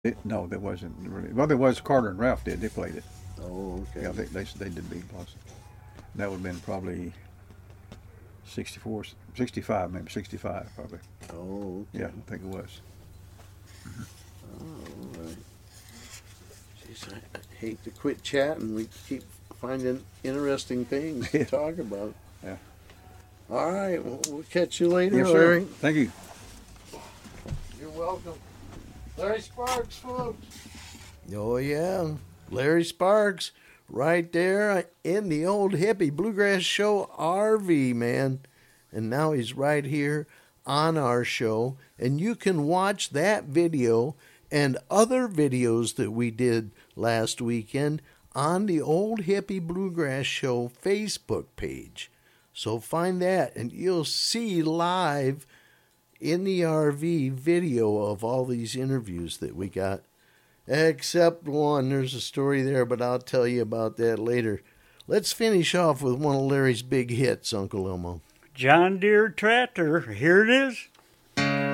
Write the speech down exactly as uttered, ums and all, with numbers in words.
It, no, there wasn't really. Well, there was Carter and Ralph did. They played it. Oh, okay. Yeah, they they, they did Big Blossom. That would have been probably sixty-four, sixty-five, maybe sixty-five, probably. Oh, okay. Yeah, I think it was. Oh, all right. Jeez, I, I hate to quit chatting. We keep finding interesting things to Yeah. talk about. Yeah. All right. Well, we'll catch you later, Yes, Larry. sir. Thank you. You're welcome. Larry Sparks, folks. Oh, yeah. Larry Sparks right there in the old hippie bluegrass show R V, man. And now he's right here on our show. And you can watch that video and other videos that we did last weekend on the Old Hippie Bluegrass Show Facebook page. So find that and you'll see live in the R V video of all these interviews that we got. Except one, there's a story there, but I'll tell you about that later. Let's finish off with one of Larry's big hits, Uncle Elmo. John Deere tractor, here it is.